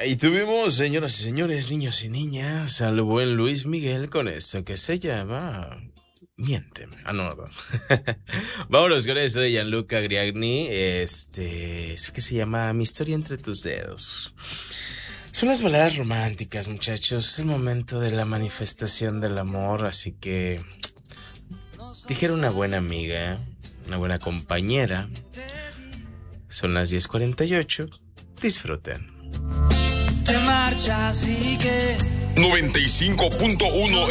Y tuvimos, señoras y señores, niños y niñas, al buen Luis Miguel con esto que se llama Miénteme. Ah, no, no. Vámonos con eso de Gianluca Griagni. Eso que se llama Mi historia entre tus dedos. Son las baladas románticas, muchachos. Es el momento de la manifestación del amor, así que dijera una buena amiga, una buena compañera. Son las 10:48. Disfruten. Te marchas y que 95.1